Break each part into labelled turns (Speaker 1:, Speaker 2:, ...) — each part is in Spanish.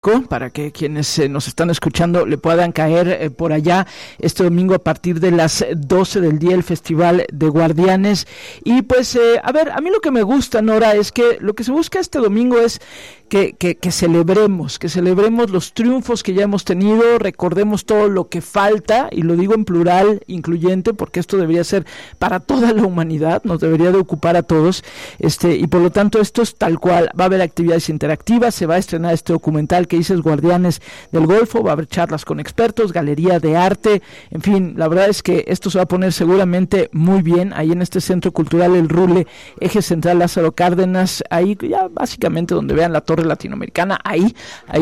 Speaker 1: para que quienes nos están escuchando le puedan caer por allá este domingo a partir de las 12 del día, el Festival de Guardianes. Y pues, a ver, a mí lo que me gusta, Nora, es que lo que se busca este domingo es que celebremos los triunfos que ya hemos tenido, recordemos todo lo que falta, y lo digo en plural incluyente, porque esto debería ser para toda la humanidad, nos debería de ocupar a todos, y por lo tanto esto es tal cual. Va a haber actividades interactivas, se va a estrenar este documental que dices Guardianes del Golfo, va a haber charlas con expertos, galería de arte, en fin, la verdad es que esto se va a poner seguramente muy bien ahí en este Centro Cultural El Rule, Eje Central Lázaro Cárdenas, ahí ya básicamente donde vean la Torre Latinoamericana, ahí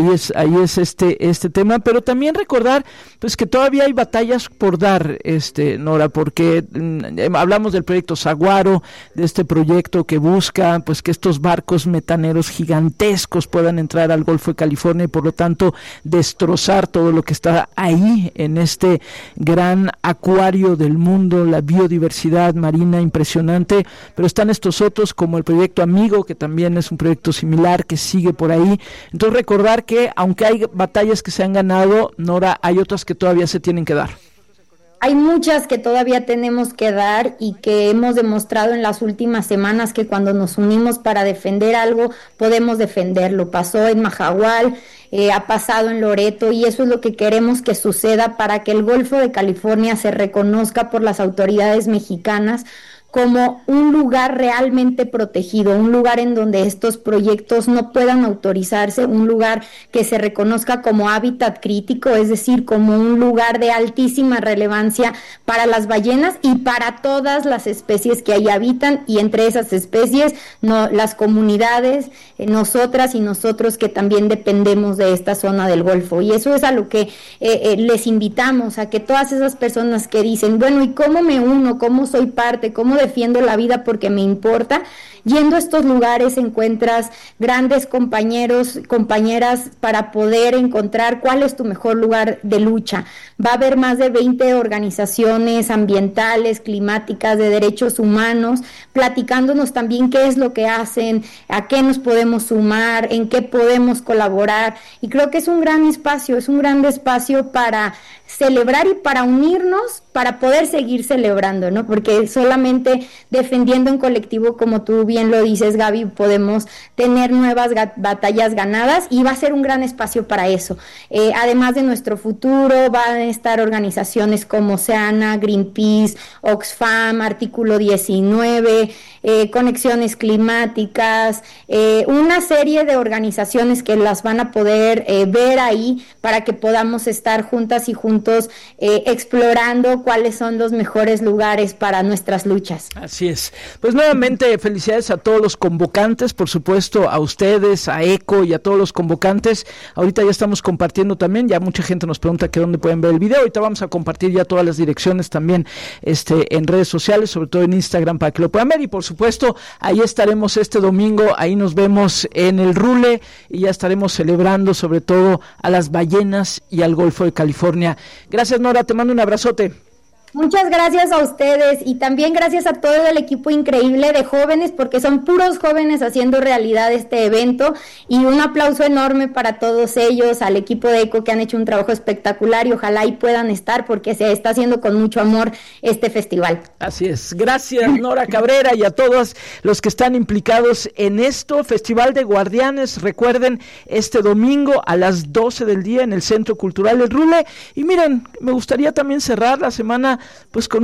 Speaker 1: es este tema, pero también recordar pues que todavía hay batallas por dar, Nora, porque hablamos del proyecto Saguaro, de este proyecto que busca pues que estos barcos metaneros gigantescos puedan entrar al Golfo de California y por lo tanto destrozar todo lo que está ahí en este gran acuario del mundo, la biodiversidad marina impresionante, pero están estos otros como el proyecto Amigo, que también es un proyecto similar que sigue por ahí. Entonces recordar que aunque hay batallas que se han ganado, Nora, hay otras que todavía se tienen que dar.
Speaker 2: Hay muchas que todavía tenemos que dar y que hemos demostrado en las últimas semanas que cuando nos unimos para defender algo, podemos defenderlo. Pasó en Mahahual, ha pasado en Loreto, y eso es lo que queremos que suceda para que el Golfo de California se reconozca por las autoridades mexicanas como un lugar realmente protegido, un lugar en donde estos proyectos no puedan autorizarse, un lugar que se reconozca como hábitat crítico, es decir, como un lugar de altísima relevancia para las ballenas y para todas las especies que ahí habitan, y entre esas especies las comunidades, nosotras y nosotros que también dependemos de esta zona del Golfo. Y eso es a lo que les invitamos, a que todas esas personas que dicen, bueno, ¿y cómo me uno? ¿Cómo soy parte? ¿Cómo defiendo la vida porque me importa? Yendo a estos lugares encuentras grandes compañeros, compañeras para poder encontrar cuál es tu mejor lugar de lucha. Va a haber más de 20 organizaciones ambientales, climáticas, de derechos humanos, platicándonos también qué es lo que hacen, a qué nos podemos sumar, en qué podemos colaborar, y creo que es un gran espacio para celebrar y para unirnos, para poder seguir celebrando, ¿no? Porque solamente defendiendo en colectivo, como tú bien lo dices, Gaby, podemos tener nuevas batallas ganadas, y va a ser un gran espacio para eso. Además de nuestro futuro, van a estar organizaciones como Oceana, Greenpeace, Oxfam, Artículo 19, Conexiones Climáticas, una serie de organizaciones que las van a poder ver ahí para que podamos estar juntas y juntos explorando cuáles son los mejores lugares para nuestras luchas.
Speaker 1: Así es. Pues nuevamente felicidades a todos los convocantes, por supuesto a ustedes, a ECO y a todos los convocantes. Ahorita ya estamos compartiendo también, ya mucha gente nos pregunta que dónde pueden ver el video. Ahorita vamos a compartir ya todas las direcciones también en redes sociales, sobre todo en Instagram, para que lo puedan ver, y por supuesto ahí estaremos este domingo, ahí nos vemos en el Rule y ya estaremos celebrando sobre todo a las ballenas y al Golfo de California. Gracias, Nora, te mando un abrazote.
Speaker 2: Muchas gracias a ustedes, y también gracias a todo el equipo increíble de jóvenes, porque son puros jóvenes haciendo realidad este evento, y un aplauso enorme para todos ellos, al equipo de ECO, que han hecho un trabajo espectacular, y ojalá y puedan estar, porque se está haciendo con mucho amor este festival.
Speaker 1: Así es. Gracias, Nora Cabrera, y a todos los que están implicados en esto. Festival de Guardianes, recuerden, este domingo a las 12 del día en el Centro Cultural El Rule. Y miren, me gustaría también cerrar la semana pues con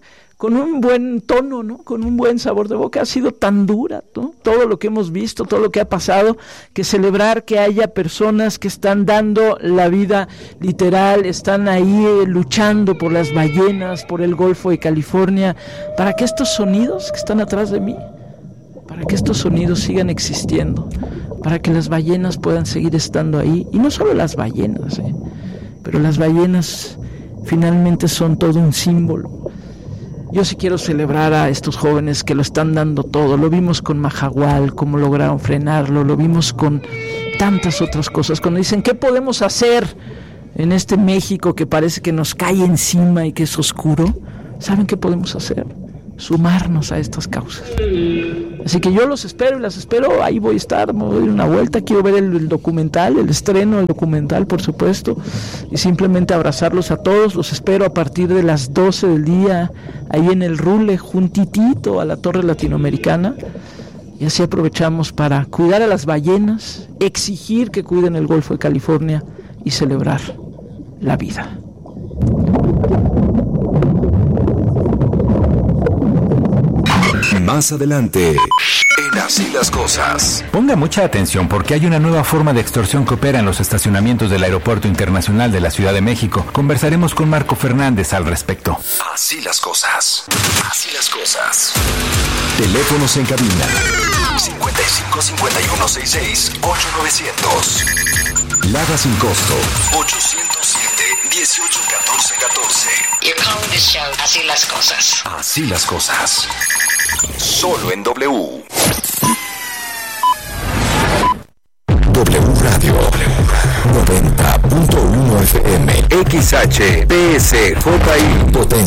Speaker 1: un buen tono, ¿no? Con un buen sabor de boca. Ha sido tan dura, ¿no? Todo lo que hemos visto, todo lo que ha pasado, que celebrar que haya personas que están dando la vida literal, están ahí luchando por las ballenas, por el Golfo de California, para que estos sonidos que están atrás de mí, para que estos sonidos sigan existiendo, para que las ballenas puedan seguir estando ahí. Y no solo las ballenas, pero las ballenas finalmente son todo un símbolo. Yo sí quiero celebrar a estos jóvenes que lo están dando todo. Lo vimos con Mahahual, cómo lograron frenarlo, lo vimos con tantas otras cosas. Cuando dicen, ¿qué podemos hacer en este México que parece que nos cae encima y que es oscuro? ¿Saben qué podemos hacer? sumarnos a estas causas. Así que yo los espero y las espero, ahí voy a estar, me voy a dar una vuelta, quiero ver el documental, el estreno del documental, por supuesto, y simplemente abrazarlos a todos. Los espero a partir de las 12 del día, ahí en el Rule, juntitito a la Torre Latinoamericana, y así aprovechamos para cuidar a las ballenas, exigir que cuiden el Golfo de California y celebrar la vida.
Speaker 3: Más adelante, en Así las Cosas.
Speaker 4: Ponga mucha atención porque hay una nueva forma de extorsión que opera en los estacionamientos del Aeropuerto Internacional de la Ciudad de México. Conversaremos con Marco Fernández al respecto.
Speaker 3: Así las cosas. Así las cosas. Teléfonos en cabina. 55 51 66 8900. Lada sin costo. 807 18 14 14.
Speaker 5: You're calling this show Así las Cosas.
Speaker 3: Así las cosas. Solo en W. W Radio 90.1 FM XHPSJI Potencia